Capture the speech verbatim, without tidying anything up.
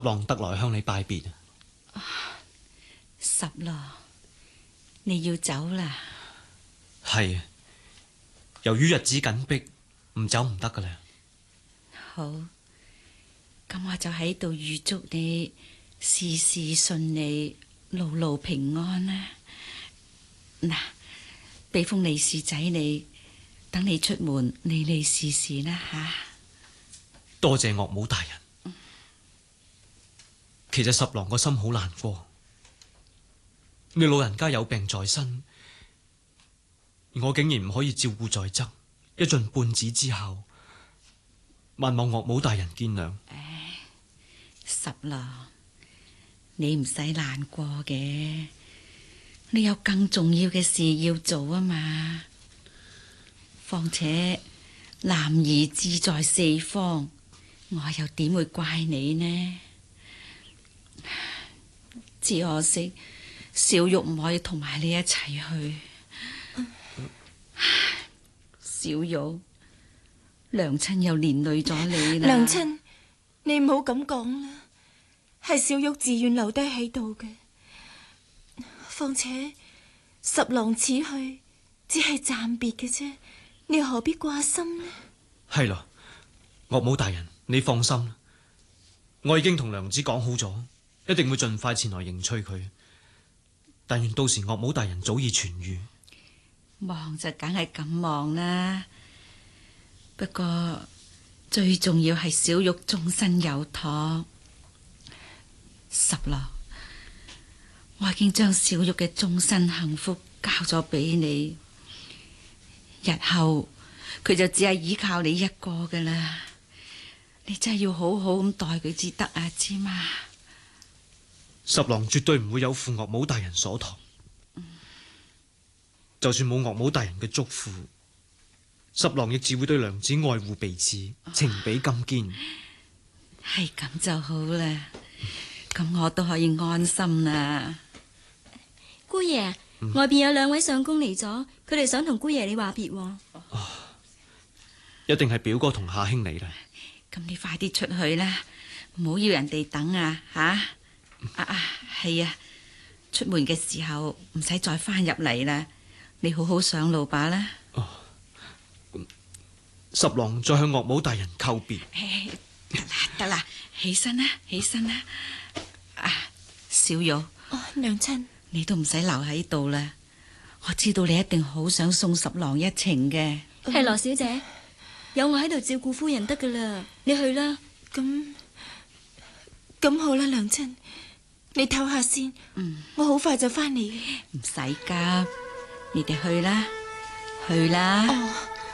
郎特來向你拜別。 十郎，你要走啦？ 係，由於日子緊迫，唔走唔得噶啦。 好，咁我就喺度預祝你事事順利，路路平安啦。嗱，俾封利是仔你，等你出門利利是是啦吓。 多謝岳母大人。嗯、其實十郎個心好難過，你老人家有病在身，而我竟然唔可以照顧在側，一盡半子之孝，萬望岳母大人見諒。 唉，十郎，你唔使難過嘅，你有更重要嘅事要做啊嘛。況且男兒志在四方，我又點會怪你呢？只可惜小玉唔可以同埋你一齊去。小玉，娘親又連累咗你啦。 娘親，你唔好咁講啦，係小玉自願留低喺度嘅。況且十郎此去只係暫別嘅啫，你又何必掛心呢？ 係咯，岳母大人，你放心，我已經同娘子講好咗，一定會盡快前來迎娶佢。但願到時岳母大人早已痊愈。 忙就梗係咁忙啦，不過最重要係小玉終身有託。十郎，我已經將小玉嘅終身幸福交咗俾你，日後佢就只係依靠你一個噶啦。你真係要好好咁待佢至得啊，知嘛？ 十郎絕對唔會有負岳母大人所託。嗯、就算冇岳母大人嘅囑咐，十郎亦只會對娘子愛護備至，情比金堅。 係咁、哦、就好啦，咁、嗯、我都可以安心啦。 姑爺，嗯、外邊有兩位相公嚟咗，佢哋想同姑爺你話別。哦， 一定係表哥同夏兄嚟啦。 咁你快啲出去啦，唔好要人哋等啊！吓、啊，啊啊，係啊，出門嘅時候唔使再翻入嚟啦，你好好上路吧啦。 哦，十郎再向岳母大人叩別。 得啦得啦，起身啦起身啦。啊，小玉，哦， 娘親， 你都唔使留喺度啦，我知道你一定好想送十郎一程嘅。 係羅小姐，有我喺度照顧夫人得噶啦，你去啦。 咁咁好啦，娘親，你唞下先。嗯，我好快就翻嚟。 唔使急，你哋去啦，去啦。 哦。